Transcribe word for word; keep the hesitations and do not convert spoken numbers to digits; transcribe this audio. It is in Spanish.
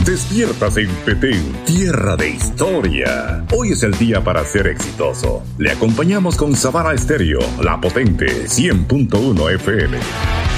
Despiertas en Petén, tierra de historia. Hoy es el día para ser exitoso. Le acompañamos con Savana Estéreo, la potente cien punto uno F M.